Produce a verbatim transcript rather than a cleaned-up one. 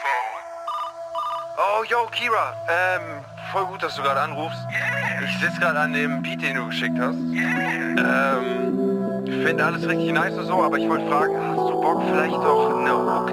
Oh, yo, Kira. Ähm, voll gut, dass du gerade anrufst. Ich sitze gerade an dem Beat, den du geschickt hast. Ähm, finde alles richtig nice und so, aber ich wollte fragen, hast du Bock, vielleicht doch eine Hook